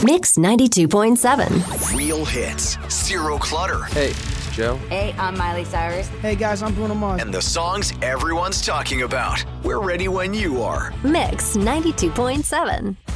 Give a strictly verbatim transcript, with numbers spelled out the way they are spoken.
Mix ninety-two point seven. Real hits, zero clutter. Hey, it's Joe. Hey, I'm Miley Cyrus. Hey guys, I'm Bruno Mars. And the songs everyone's talking about. We're ready when you are. Mix ninety-two point seven.